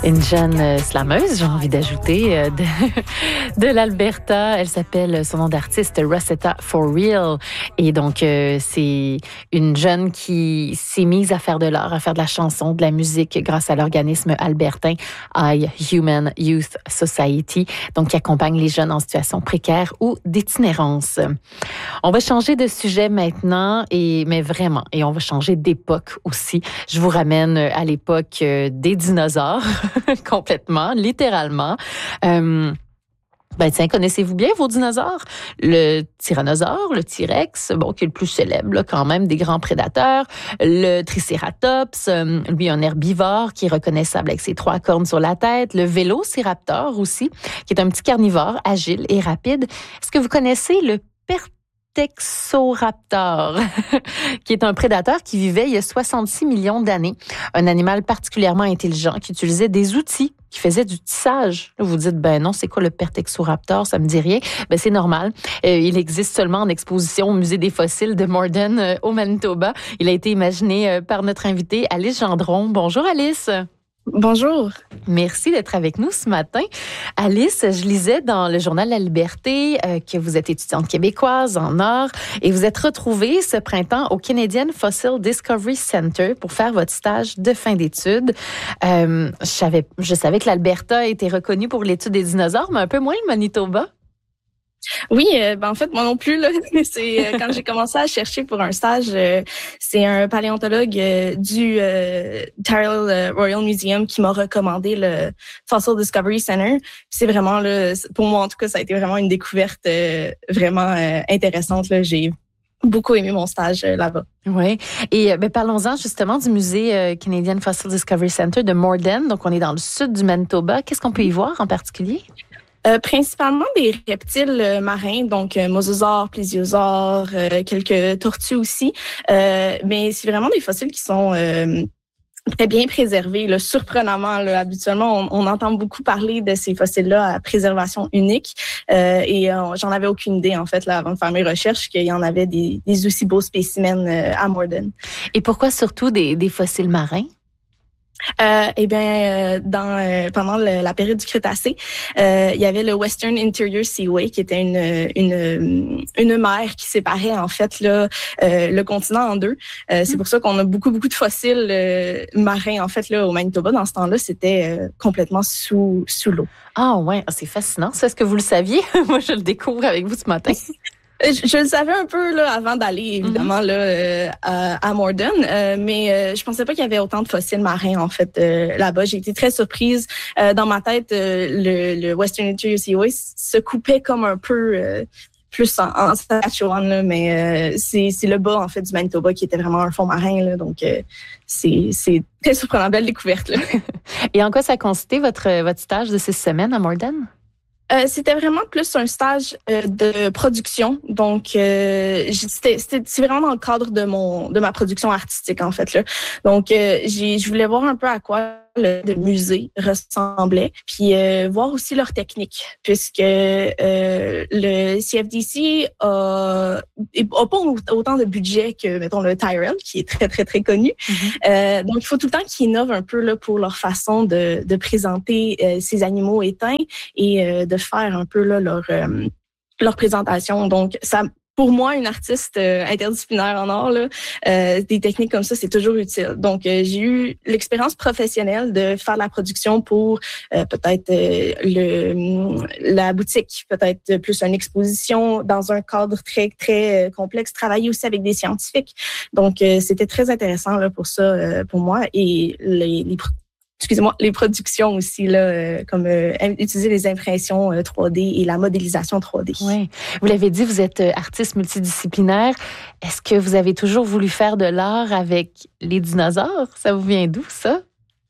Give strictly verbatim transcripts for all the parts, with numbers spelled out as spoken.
Une jeune euh, slameuse, j'ai envie d'ajouter, euh, de, de l'Alberta. Elle s'appelle, son nom d'artiste, Rosetta For Real. Et donc, euh, c'est une jeune qui s'est mise à faire de l'art, à faire de la chanson, de la musique grâce à l'organisme albertain I Human Youth Society, donc qui accompagne les jeunes en situation précaire ou d'itinérance. On va changer de sujet maintenant, et mais vraiment, et on va changer d'époque aussi. Je vous ramène à l'époque euh, des dinosaures. Complètement, littéralement. Euh, ben tiens, connaissez-vous bien vos dinosaures? Le tyrannosaure, le T-Rex, bon, qui est le plus célèbre là, quand même des grands prédateurs. Le Triceratops, euh, lui un herbivore qui est reconnaissable avec ses trois cornes sur la tête. Le Vélociraptor aussi, qui est un petit carnivore agile et rapide. Est-ce que vous connaissez le Pertexoraptor, qui est un prédateur qui vivait il y a soixante-six millions d'années. Un animal particulièrement intelligent qui utilisait des outils, qui faisait du tissage. Vous vous dites, ben non, c'est quoi le Pertexoraptor? Ça me dit rien. Ben c'est normal. Euh, il existe seulement en exposition au Musée des fossiles de Morden, euh, au Manitoba. Il a été imaginé euh, par notre invitée Alice Gendron. Bonjour Alice. Bonjour. Merci d'être avec nous ce matin. Alice, je lisais dans le journal La Liberté euh, que vous êtes étudiante québécoise en art et vous êtes retrouvée ce printemps au Canadian Fossil Discovery Center pour faire votre stage de fin d'études. Euh, je savais, je savais que l'Alberta était reconnue pour l'étude des dinosaures, mais un peu moins le Manitoba. Oui, euh, ben en fait moi non plus là. C'est euh, quand j'ai commencé à chercher pour un stage, euh, c'est un paléontologue euh, du euh, Tyrrell euh, Royal Museum qui m'a recommandé le Fossil Discovery Center. Puis c'est vraiment là, pour moi en tout cas, ça a été vraiment une découverte euh, vraiment euh, intéressante là. J'ai beaucoup aimé mon stage euh, là-bas. Oui. Et ben, parlons-en justement du musée euh, Canadian Fossil Discovery Center de Morden. Donc on est dans le sud du Manitoba. Qu'est-ce qu'on peut y voir en particulier? Euh, principalement des reptiles euh, marins, donc euh, mosasaures, plésiosaures, euh, quelques tortues aussi. Euh, mais c'est vraiment des fossiles qui sont euh, très bien préservés. Là, surprenamment, là, habituellement, on, on entend beaucoup parler de ces fossiles-là à préservation unique. Euh, et euh, j'en avais aucune idée, en fait, là, avant de faire mes recherches, qu'il y en avait des, des aussi beaux spécimens euh, à Morden. Et pourquoi surtout des, des fossiles marins? Euh, eh bien, euh, dans euh, pendant le, la période du Crétacé, euh, il y avait le Western Interior Seaway, qui était une une une mer qui séparait en fait là euh, le continent en deux. Euh, c'est pour ça qu'on a beaucoup beaucoup de fossiles euh, marins en fait là au Manitoba. Dans ce temps-là, c'était euh, complètement sous sous l'eau. Ah ouais, c'est fascinant. Ça, est-ce que vous le saviez? Moi, je le découvre avec vous ce matin. Je, je le savais un peu là avant d'aller évidemment mm-hmm. là euh, à, à Morden, euh, mais euh, je pensais pas qu'il y avait autant de fossiles marins en fait euh, là-bas. J'ai été très surprise. Euh, dans ma tête, euh, le, le Western Interior Seaway se coupait comme un peu euh, plus en, en Saskatchewan, là, mais euh, c'est c'est le bas en fait du Manitoba qui était vraiment un fond marin là, donc euh, c'est c'est très surprenant, belle découverte là. Et en quoi ça a consisté votre votre stage de six semaines à Morden? Euh, c'était vraiment plus un stage euh, de production, donc euh, c'était, c'était c'est vraiment dans le cadre de mon de ma production artistique en fait là. Donc euh, j'ai je voulais voir un peu à quoi le, le musée ressemblait, puis euh, voir aussi leur technique, puisque euh, le C F D C a, a pas autant de budget que mettons le Tyrrell qui est très très très connu. Mm-hmm. Euh, donc il faut tout le temps qu'ils innovent un peu là pour leur façon de de présenter euh, ces animaux éteints et euh, de faire un peu là leur euh, leur présentation. Donc ça, pour moi, une artiste euh, interdisciplinaire en art là, euh, des techniques comme ça, c'est toujours utile. Donc euh, j'ai eu l'expérience professionnelle de faire la production pour euh, peut-être euh, le la boutique, peut-être plus une exposition dans un cadre très très euh, complexe, travailler aussi avec des scientifiques. Donc euh, c'était très intéressant là pour ça euh, pour moi et les, les Excusez-moi, les productions aussi, là, euh, comme euh, utiliser les impressions euh, trois D et la modélisation trois D. Oui. Vous l'avez dit, vous êtes artiste multidisciplinaire. Est-ce que vous avez toujours voulu faire de l'art avec les dinosaures? Ça vous vient d'où, ça?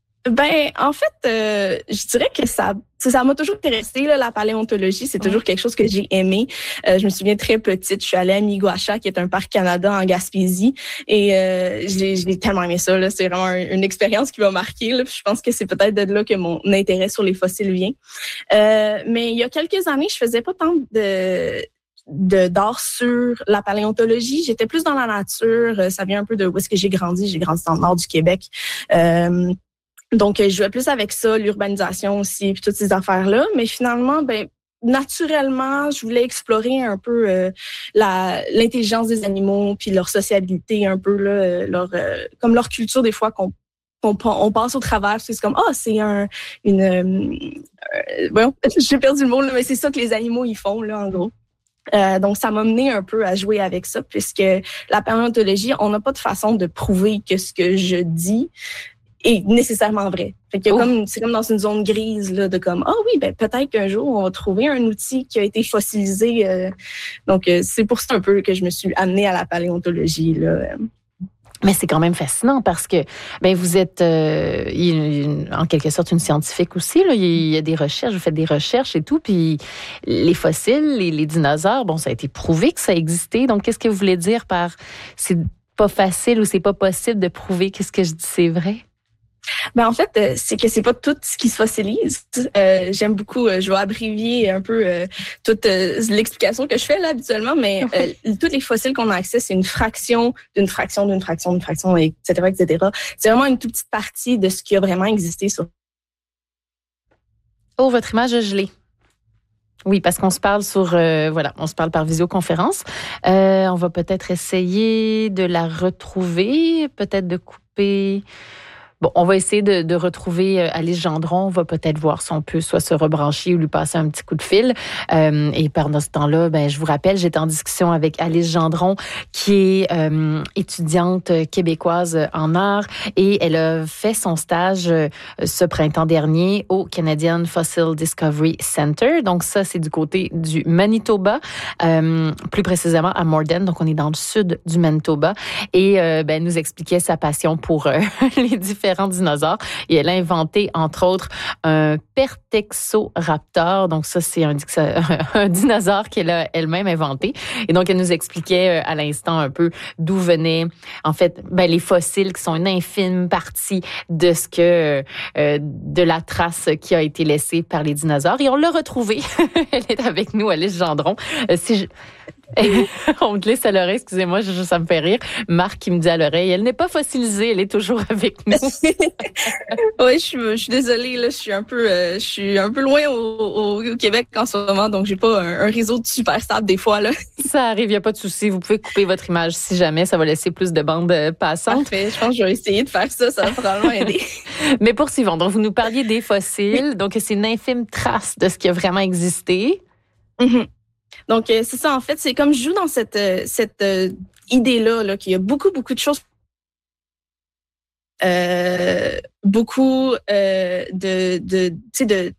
Ben, en fait, euh, je dirais que ça ça m'a toujours intéressé, là, la paléontologie. C'est toujours quelque chose que j'ai aimé. Euh, je me souviens très petite, je suis allée à Miguasha, qui est un parc Canada en Gaspésie. Et euh, j'ai, j'ai tellement aimé ça. Là. C'est vraiment une expérience qui m'a marquée. Là. Je pense que c'est peut-être de là que mon intérêt sur les fossiles vient. Euh, mais il y a quelques années, je faisais pas tant de... de d'art sur la paléontologie. J'étais plus dans la nature. Ça vient un peu de où est-ce que j'ai grandi. J'ai grandi dans le nord du Québec. Euh, Donc, je jouais plus avec ça, l'urbanisation aussi, puis toutes ces affaires-là. Mais finalement, ben naturellement, je voulais explorer un peu euh, la l'intelligence des animaux, puis leur sociabilité, un peu là, leur euh, comme leur culture des fois qu'on on, on passe au travers, c'est comme ah oh, c'est un une euh, bon, j'ai perdu le mot là, mais c'est ça que les animaux ils font là en gros. Euh, donc, ça m'a mené un peu à jouer avec ça, puisque la paléontologie, on n'a pas de façon de prouver que ce que je dis est nécessairement vrai. Fait que comme c'est comme dans une zone grise là, de comme ah oh oui, ben peut-être qu'un jour on va trouver un outil qui a été fossilisé. Euh, donc, euh, c'est pour ça un peu que je me suis amenée à la paléontologie là. Mais c'est quand même fascinant parce que ben vous êtes euh, une, en quelque sorte une scientifique aussi. Là. Il y a des recherches, vous faites des recherches et tout. Puis les fossiles, les, les dinosaures, bon, ça a été prouvé que ça existait. Donc, qu'est-ce que vous voulez dire par c'est pas facile ou c'est pas possible de prouver que ce que je dis c'est vrai? Ben en fait, euh, c'est que c'est pas tout ce qui se fossilise. Euh, j'aime beaucoup, euh, je vais abrévier un peu euh, toute euh, l'explication que je fais là habituellement, mais euh, tous les fossiles qu'on a accès, c'est une fraction d'une fraction d'une fraction d'une fraction, et cetera, et cetera. C'est vraiment une toute petite partie de ce qui a vraiment existé sur. Oh, votre image a gelé. Oui, parce qu'on se parle sur, euh, voilà, on se parle par visioconférence. Euh, on va peut-être essayer de la retrouver, peut-être de couper. Bon, on va essayer de, de retrouver Alice Gendron. On va peut-être voir si on peut soit se rebrancher ou lui passer un petit coup de fil. Euh, et pendant ce temps-là, ben, je vous rappelle, j'étais en discussion avec Alice Gendron, qui est euh, étudiante québécoise en art, et elle a fait son stage euh, ce printemps dernier au Canadian Fossil Discovery Center. Donc ça, c'est du côté du Manitoba, euh, plus précisément à Morden. Donc on est dans le sud du Manitoba. Et euh, ben, elle nous expliquait sa passion pour euh, les différents dinosaures. Et elle a inventé, entre autres, un Pertexoraptor. Donc ça, c'est un, un dinosaure qu'elle a elle-même inventé. Et donc, elle nous expliquait à l'instant un peu d'où venaient, en fait, ben, les fossiles qui sont une infime partie de ce que, euh, de la trace qui a été laissée par les dinosaures. Et on l'a retrouvée. Elle est avec nous, Alice Gendron. Euh, si je... On me glisse à l'oreille, excusez-moi, je, ça me fait rire. Marc qui me dit à l'oreille, elle n'est pas fossilisée, elle est toujours avec nous. Oui, je suis, je suis désolée, là, je suis un peu, euh, je suis un peu loin au, au, au Québec en ce moment, donc j'ai pas un, un réseau super stable des fois là. Ça arrive, il n'y a pas de souci. Vous pouvez couper votre image si jamais, ça va laisser plus de bandes passantes. Parfait, je pense que je vais essayer de faire ça, ça va probablement aider. Mais poursuivons. Donc, vous nous parliez des fossiles, donc c'est une infime trace de ce qui a vraiment existé. Mm-hmm. Donc, euh, c'est ça, en fait, c'est comme je joue dans cette, euh, cette euh, idée-là, là, qu'il y a beaucoup, beaucoup de choses, euh, beaucoup euh, de, de, tu sais, de,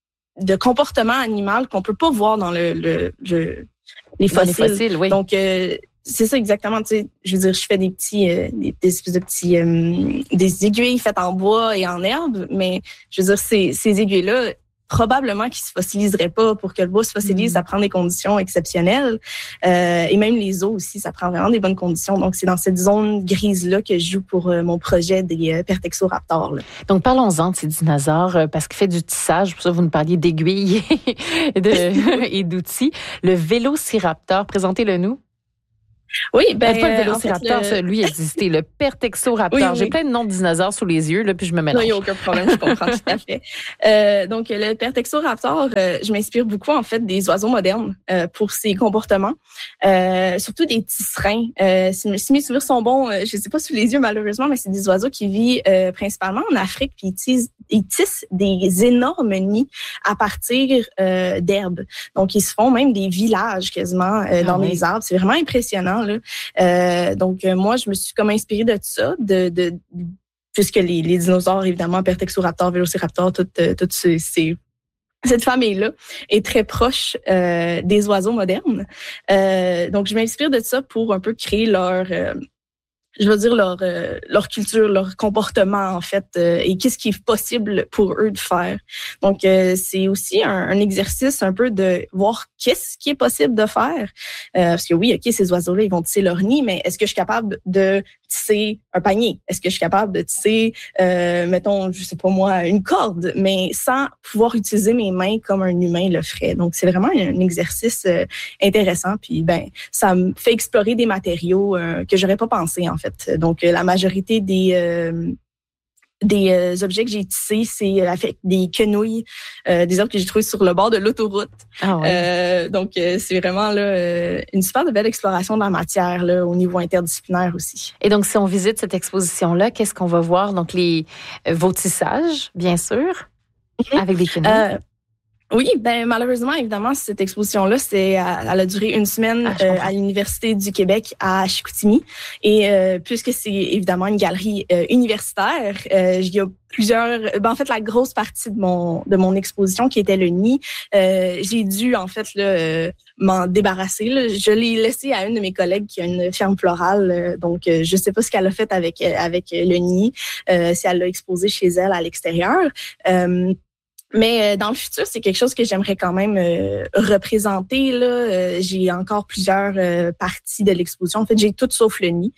de comportements animaux qu'on peut pas voir dans le, le, le les fossiles. Dans les fossiles, oui. Donc, euh, c'est ça exactement, tu sais, je veux dire, je fais des petits, euh, des, des espèces de petits, euh, des aiguilles faites en bois et en herbe, mais je veux dire, ces, ces aiguilles-là, probablement qu'ils se fossiliseraient pas. Pour que le bois se fossilise, mmh. ça prend des conditions exceptionnelles. Euh, et même les os aussi, ça prend vraiment des bonnes conditions. Donc, c'est dans cette zone grise-là que je joue pour euh, mon projet des euh, Pertexoraptors. Là. Donc, parlons-en de ces dinosaures, euh, parce qu'il fait du tissage. Pour ça, vous nous parliez d'aiguilles et, de, et d'outils. Le Vélociraptor, présentez-le nous. Oui, ben, euh, pas le Vélociraptor, en fait, le... lui existait, le Pertexoraptor. Oui, oui. J'ai plein de noms de dinosaures sous les yeux, là, puis je me mélange. Non, il n'y a aucun problème, je comprends tout à fait. Euh, donc, le Pertexoraptor, euh, je m'inspire beaucoup, en fait, des oiseaux modernes euh, pour ses comportements, euh, surtout des tisserins. Euh, si, si mes souvenirs sont bons, euh, je ne sais pas sous les yeux, malheureusement, mais c'est des oiseaux qui vivent euh, principalement en Afrique, puis ils tissent, ils tissent des énormes nids à partir euh, d'herbes. Donc, ils se font même des villages quasiment euh, dans ah, les oui. arbres. C'est vraiment impressionnant. Là. Euh, donc, euh, moi, je me suis comme inspirée de ça, de, de, puisque les, les dinosaures, évidemment, Pertexoraptor, Vélociraptor, toutes euh, tout ces, ces, cette famille-là est très proche euh, des oiseaux modernes. Euh, donc, je m'inspire de ça pour un peu créer leur... Euh, je veux dire leur euh, leur culture, leur comportement en fait, euh, et qu'est-ce qui est possible pour eux de faire. Donc euh, c'est aussi un, un exercice un peu de voir qu'est-ce qui est possible de faire. Euh, parce que oui, ok, ces oiseaux-là ils vont tisser leur nid, mais est-ce que je suis capable de tisser un panier? Est-ce que je suis capable de tisser, euh, mettons, je sais pas moi, une corde, mais sans pouvoir utiliser mes mains comme un humain le ferait. Donc c'est vraiment un, un exercice euh, intéressant. Puis ben ça me fait explorer des matériaux euh, que j'aurais pas pensé en fait. Donc, la majorité des, euh, des euh, objets que j'ai tissés, c'est avec des quenouilles, euh, des œuvres que j'ai trouvées sur le bord de l'autoroute. Ah ouais. euh, donc, euh, c'est vraiment là euh, une super de belle exploration de la matière là, au niveau interdisciplinaire aussi. Et donc, si on visite cette exposition-là, qu'est-ce qu'on va voir? Donc, les, euh, vos tissages, bien sûr, mm-hmm. avec des quenouilles. Euh, Oui, ben malheureusement, évidemment, cette exposition-là, c'est, elle a duré une semaine ah, euh, à l'Université du Québec à Chicoutimi. Et euh, puisque c'est évidemment une galerie euh, universitaire, euh, il y a plusieurs... Ben, en fait, la grosse partie de mon de mon exposition, qui était le nid, euh, j'ai dû, en fait, là, euh, m'en débarrasser. Là. Je l'ai laissé à une de mes collègues qui a une ferme florale. Euh, donc, euh, je sais pas ce qu'elle a fait avec, avec le nid, euh, si elle l'a exposé chez elle à l'extérieur. Euh, Mais dans le futur, c'est quelque chose que j'aimerais quand même euh, représenter. Là. Euh, j'ai encore plusieurs euh, parties de l'exposition. En fait, j'ai tout sauf le nid.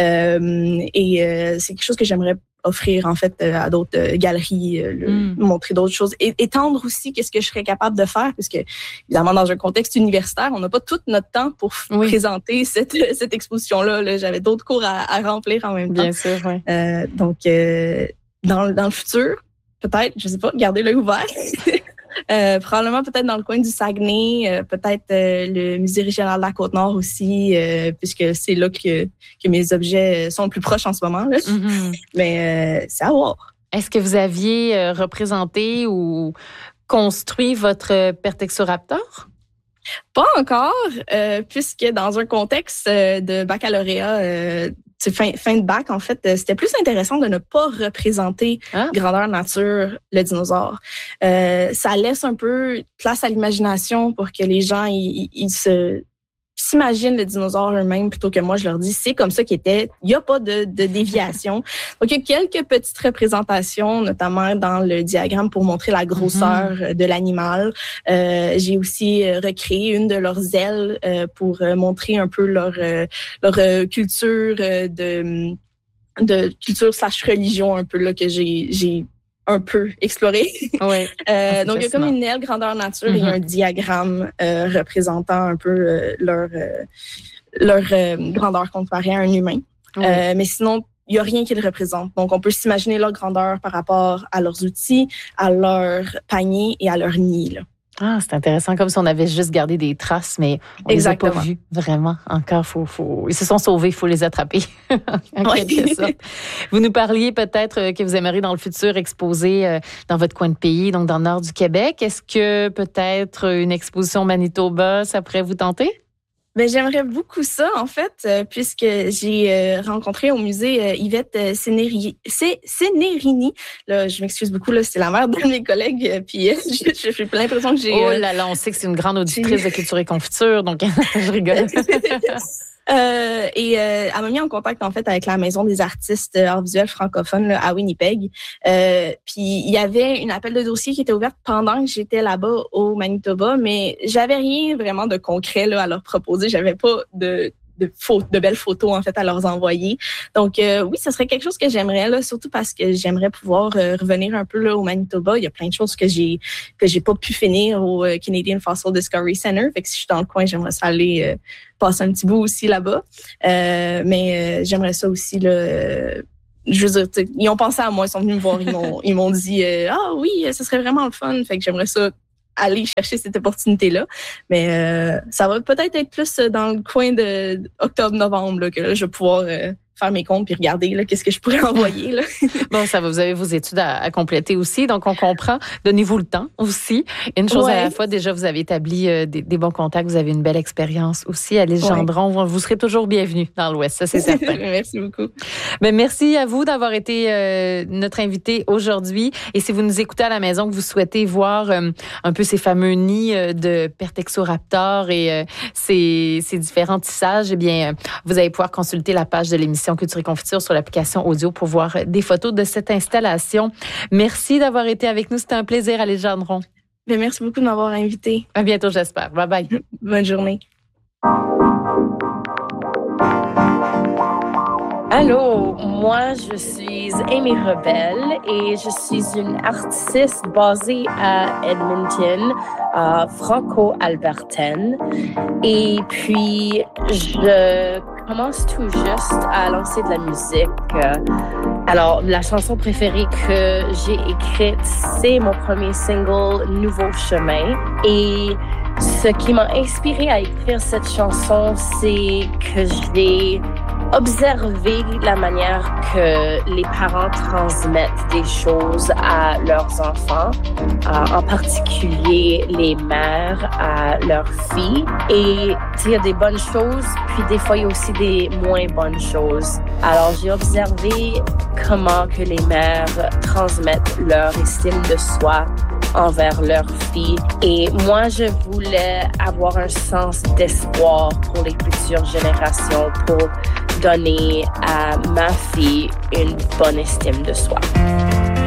Euh, et euh, c'est quelque chose que j'aimerais offrir en fait à d'autres euh, galeries, euh, le, mm. montrer d'autres choses. Et étendre aussi qu'est-ce que je serais capable de faire, parce que évidemment, dans un contexte universitaire, on n'a pas tout notre temps pour oui. présenter cette, cette exposition-là. Là. J'avais d'autres cours à, à remplir en même temps. Bien sûr, oui. Euh, donc, euh, dans, dans le futur, peut-être, je sais pas, garder l'œil ouvert. euh, probablement peut-être dans le coin du Saguenay, euh, peut-être euh, le Musée régional de la Côte-Nord aussi, euh, puisque c'est là que, que mes objets sont le plus proches en ce moment. Là. Mm-hmm. Mais euh, c'est à voir. Est-ce que vous aviez euh, représenté ou construit votre Pertexoraptor? Pas encore, euh, puisque dans un contexte euh, de baccalauréat, euh, fin, fin de bac, en fait, euh, c'était plus intéressant de ne pas représenter ah. grandeur nature le dinosaure. Euh, ça laisse un peu place à l'imagination pour que les gens ils, ils se s'imaginent le dinosaure eux-mêmes plutôt que moi je leur dis c'est comme ça qu'il était, il n'y a pas de, de déviation. Donc il y a quelques petites représentations, notamment dans le diagramme pour montrer la grosseur mm-hmm. de l'animal. Euh, j'ai aussi recréé une de leurs ailes euh, pour montrer un peu leur euh, leur culture de de culture slash religion un peu là que j'ai j'ai un peu exploré. Oui. euh, donc, il y a comme une aile grandeur nature mm-hmm. et un diagramme euh, représentant un peu euh, leur, euh, leur euh, grandeur comparée à un humain. Oui. Euh, mais sinon, il n'y a rien qui le représente. Donc, on peut s'imaginer leur grandeur par rapport à leurs outils, à leur panier et à leur nid. Là. Ah, c'est intéressant, comme si on avait juste gardé des traces, mais on ne les a pas vues vraiment encore. Faut, faut... Ils se sont sauvés, il faut les attraper, en oui. quelque sorte. Vous nous parliez peut-être que vous aimeriez dans le futur exposer dans votre coin de pays, donc dans le nord du Québec. Est-ce que peut-être une exposition au Manitoba, ça pourrait vous tenter? Ben, j'aimerais beaucoup ça, en fait, euh, puisque j'ai euh, rencontré au musée euh, Yvette euh, Sénéri... Sénérini. Là, je m'excuse beaucoup, là, c'est la mère d'un de mes collègues, euh, puis euh, j'ai l'impression que j'ai... Oh là là, on sait que c'est une grande auditrice de culture et confiture, donc je rigole. Euh, et euh, elle m'a mis en contact en fait avec la Maison des artistes arts visuels francophones là, à Winnipeg. Euh, puis il y avait une appel de dossier qui était ouverte pendant que j'étais là-bas au Manitoba, mais j'avais rien vraiment de concret là à leur proposer. J'avais pas de de, photos, de belles photos en fait à leur envoyer. Donc euh, oui, ce serait quelque chose que j'aimerais là, surtout parce que j'aimerais pouvoir euh, revenir un peu là au Manitoba. Il y a plein de choses que j'ai que j'ai pas pu finir au euh, Canadian Fossil Discovery Center. Fait que si je suis dans le coin, j'aimerais ça aller euh, passer un petit bout aussi là-bas. Euh, mais euh, j'aimerais ça aussi là. Euh, je veux dire, ils ont pensé à moi, ils sont venus me voir, ils m'ont ils m'ont dit euh, ah oui, ce serait vraiment le fun. Fait que j'aimerais ça aller chercher cette opportunité-là. Mais euh, ça va peut-être être plus dans le coin de octobre-novembre là, que là, je vais pouvoir euh, faire mes comptes puis regarder là, qu'est-ce que je pourrais envoyer. Là. Bon, ça va, vous avez vos études à, à compléter aussi, donc on comprend. Donnez-vous le temps aussi. Une chose ouais. à la fois, déjà, vous avez établi euh, des, des bons contacts, vous avez une belle expérience aussi. Alice ouais. Gendron, vous serez toujours bienvenue dans l'Ouest, ça c'est certain. Merci beaucoup. Mais merci à vous d'avoir été euh, notre invité aujourd'hui. Et si vous nous écoutez à la maison, que vous souhaitez voir euh, un peu ces fameux nids euh, de Pertexoraptor et euh, ces, ces différents tissages, eh bien, euh, vous allez pouvoir consulter la page de l'émission Culture et Confiture sur l'application audio pour voir des photos de cette installation. Merci d'avoir été avec nous. C'était un plaisir, Alice Gendron. Bien, merci beaucoup de m'avoir invitée. À bientôt, j'espère. Bye bye. Bonne journée. Allô, moi je suis Amy Rebel et je suis une artiste basée à Edmonton, euh, franco-albertaine. Et puis je commence tout juste à lancer de la musique. Alors, la chanson préférée que j'ai écrite, c'est mon premier single, Nouveau chemin. Et ce qui m'a inspirée à écrire cette chanson, c'est que j'ai observé la manière que les parents transmettent des choses à leurs enfants, euh, en particulier les mères à leurs filles. Et il y a des bonnes choses, puis des fois, il y a aussi des moins bonnes choses. Alors, j'ai observé comment que les mères transmettent leur estime de soi envers leurs filles. Et moi, je voulais avoir un sens d'espoir pour les futures générations, pour donner à ma fille une bonne estime de soi.